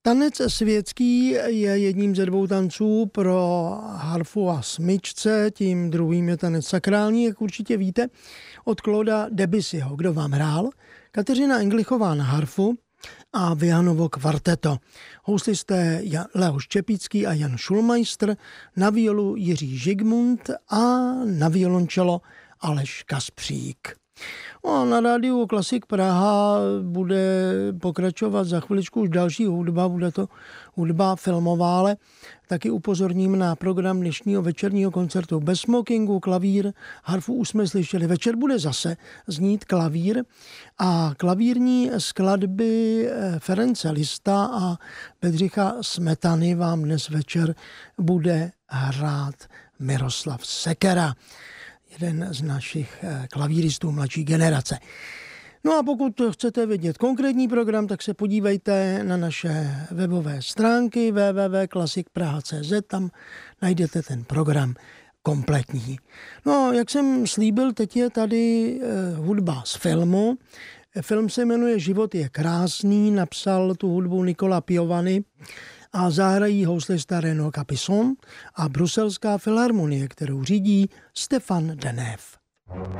Tanec světský je jedním ze dvou tanců pro harfu a smyčce, tím druhým je tanec sakrální, jak určitě víte, od Clauda Debussyho. Kdo vám hrál? Kateřina Englichová na harfu a Vihanovo kvarteto. Houslisté Leoš Čepícký a Jan Schulmeister, na violu Jiří Žigmund a na violončelo Aleš Kaspřík. A na rádiu Klasik Praha bude pokračovat za chviličku už další hudba, bude to hudba filmová, ale taky upozorním na program dnešního večerního koncertu bez smokingu, klavír, harfu už jsme slyšeli. Večer bude zase znít klavír a klavírní skladby Ference Lista a Bedřicha Smetany vám dnes večer bude hrát Miroslav Sekera, jeden z našich klavíristů mladší generace. No a pokud chcete vidět konkrétní program, tak se podívejte na naše webové stránky www.klasikpraha.cz, tam najdete ten program kompletní. No, jak jsem slíbil, teď je tady hudba z filmu. Film se jmenuje Život je krásný, napsal tu hudbu Nicola Piovani a zahrají houslista Renaud Capisson a Bruselská filharmonie, kterou řídí Stefan Denef.